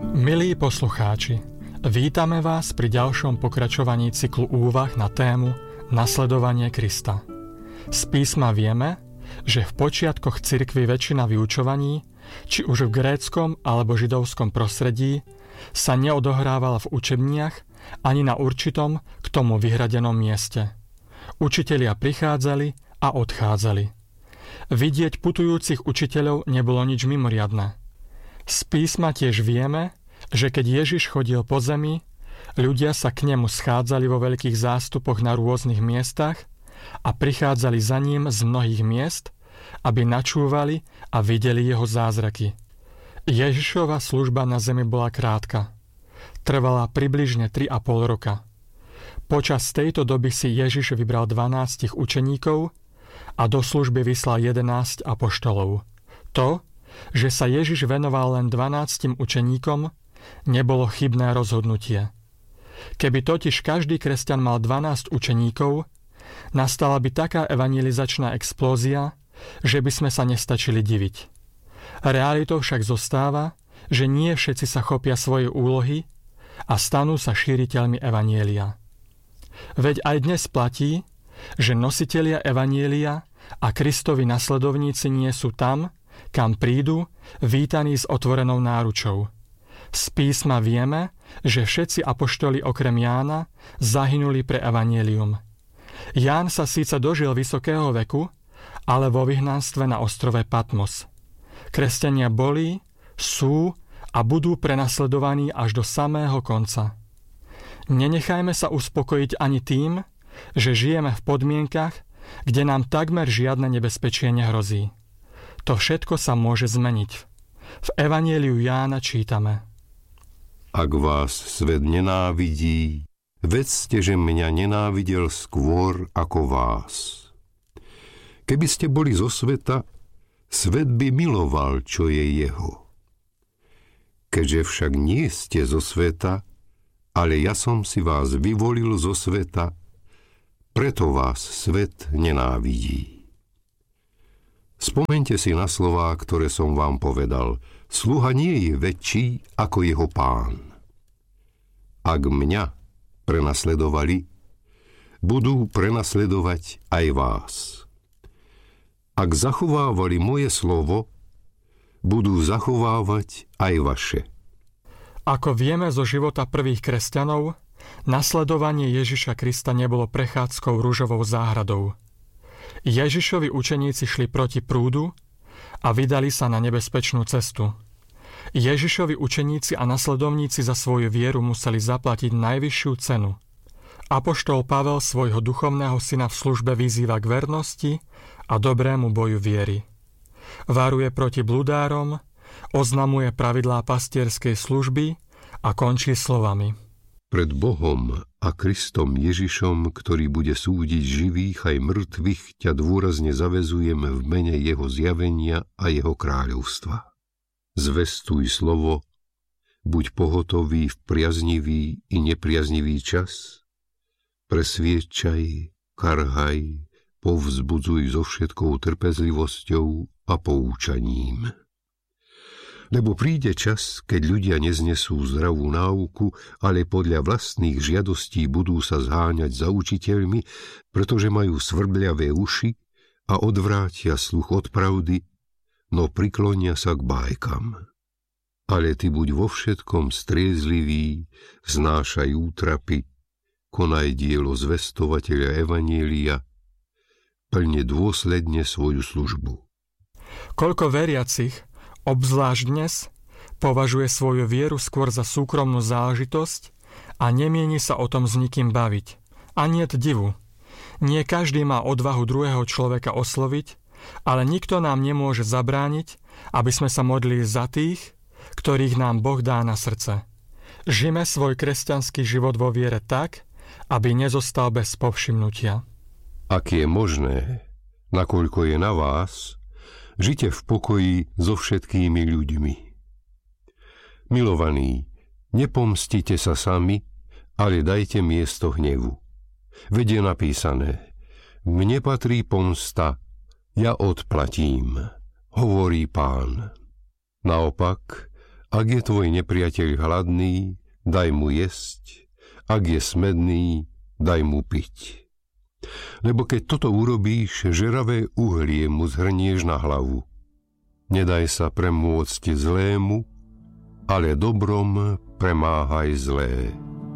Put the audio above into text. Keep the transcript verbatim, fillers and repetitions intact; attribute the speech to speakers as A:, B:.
A: Milí poslucháči, vítame vás pri ďalšom pokračovaní cyklu úvah na tému Nasledovanie Krista. Z písma vieme, že v počiatkoch cirkvi väčšina vyučovaní, či už v gréckom alebo židovskom prostredí, sa neodohrávala v učebniach ani na určitom k tomu vyhradenom mieste. Učitelia prichádzali a odchádzali. Vidieť putujúcich učiteľov nebolo nič mimoriadne. Z písma tiež vieme, že keď Ježiš chodil po zemi, ľudia sa k nemu schádzali vo veľkých zástupoch na rôznych miestach a prichádzali za ním z mnohých miest, aby načúvali a videli jeho zázraky. Ježišova služba na zemi bola krátka. Trvala približne tri a pol roka. Počas tejto doby si Ježiš vybral dvanástich učeníkov a do služby vyslal jedenásť apoštolov. To, že sa Ježiš venoval len dvanástim učeníkom, nebolo chybné rozhodnutie. Keby totiž každý kresťan mal dvanásť učeníkov, nastala by taká evangelizačná explózia, že by sme sa nestačili diviť. Realitou však zostáva, že nie všetci sa chopia svojej úlohy a stanú sa šíriteľmi evanjelia. Veď aj dnes platí, že nositelia evanjelia a Kristovi nasledovníci nie sú tam, kam prídu, vítaní s otvorenou náručou. Z písma vieme, že všetci apoštoli okrem Jána zahynuli pre evanjelium. Ján sa síce dožil vysokého veku, ale vo vyhnanstve na ostrove Patmos. Kresťania boli, sú a budú prenasledovaní až do samého konca. Nenechajme sa uspokojiť ani tým, že žijeme v podmienkach, kde nám takmer žiadne nebezpečie nehrozí. To všetko sa môže zmeniť. V evanjeliu Jána čítame:
B: Ak vás svet nenávidí, vedzte, že mňa nenávidel skôr ako vás. Keby ste boli zo sveta, svet by miloval, čo je jeho. Keďže však nie ste zo sveta, ale ja som si vás vyvolil zo sveta, preto vás svet nenávidí. Spomeňte si na slová, ktoré som vám povedal. Sluha nie je väčší ako jeho pán. Ak mňa prenasledovali, budú prenasledovať aj vás. Ak zachovávali moje slovo, budú zachovávať aj vaše.
A: Ako vieme zo života prvých kresťanov, nasledovanie Ježiša Krista nebolo prechádzkou ružovou záhradou. Ježišovi učeníci šli proti prúdu a vydali sa na nebezpečnú cestu. Ježišovi učeníci a nasledovníci za svoju vieru museli zaplatiť najvyššiu cenu. Apoštol Pavel svojho duchovného syna v službe vyzýva k vernosti a dobrému boju viery. Varuje proti bludárom, oznamuje pravidlá pastierskej služby a končí slovami:
B: Pred Bohom a Kristom Ježišom, ktorý bude súdiť živých aj mŕtvych, ťa dôrazne zaväzujem v mene jeho zjavenia a jeho kráľovstva. Zvestuj slovo, buď pohotový v priaznivý i nepriaznivý čas, presviedčaj, karhaj, povzbudzuj so všetkou trpezlivosťou a poučaním. Lebo príde čas, keď ľudia neznesú zdravú náuku, ale podľa vlastných žiadostí budú sa zháňať za učiteľmi, pretože majú svrbľavé uši a odvrátia sluch od pravdy, no priklonia sa k bájkam. Ale ty buď vo všetkom striezlivý, znášaj útrapy, konaj dielo zvestovateľa evanjelia, plne dôsledne svoju službu.
A: Koľko veriacich, obzvlášť dnes, považuje svoju vieru skôr za súkromnú záležitosť a nemieni sa o tom s nikým baviť. A niet divu. Nie každý má odvahu druhého človeka osloviť, ale nikto nám nemôže zabrániť, aby sme sa modlili za tých, ktorých nám Boh dá na srdce. Žime svoj kresťanský život vo viere tak, aby nezostal bez povšimnutia.
B: Ak je možné, nakoľko je na vás, žite v pokoji so všetkými ľuďmi. Milovaní, nepomstite sa sami, ale dajte miesto hnevu. Veď je napísané: Mne patrí pomsta, ja odplatím, hovorí Pán. Naopak, Ak je tvoj nepriateľ hladný, daj mu jesť, ak je smedný, daj mu piť. Lebo keď toto urobíš, žeravé uhlie mu zhrnieš na hlavu. Nedaj sa premôcť zlému, ale dobrom premáhaj zlé.